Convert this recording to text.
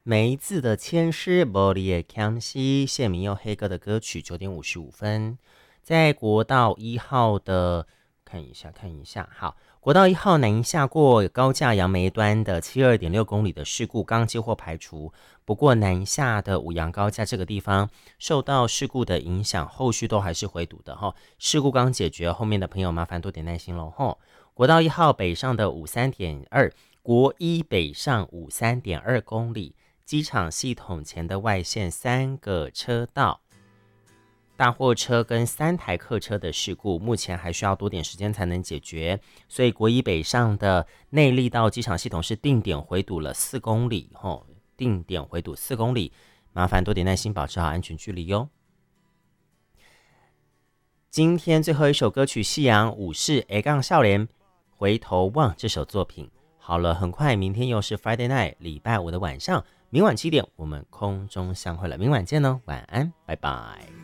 梅子的牵诗，玻璃的康熙，谢明佑黑哥的歌曲9:55，在国道1号的看一下，好，国道1号南一下过高架杨梅端的72.6公里的事故刚接获排除，不过南下的五杨高架这个地方受到事故的影响，后续都还是回堵的哈。事故刚解决，后面的朋友麻烦多点耐心喽哈。国道1号北上的53.2，国一北上53.2公里。机场系统前的外线3个车道，大货车跟3台客车的事故，目前还需要多点时间才能解决，所以国一北上的内力到机场系统是定点回堵了4公里，定点回堵4公里，麻烦多点耐心，保持好安全距离哟。今天最后一首歌曲，夕阳武士 A 少年回头望这首作品。好了，很快明天又是 Friday Night 礼拜五的晚上。明晚7点，我们空中相会了。明晚见哦，晚安，拜拜。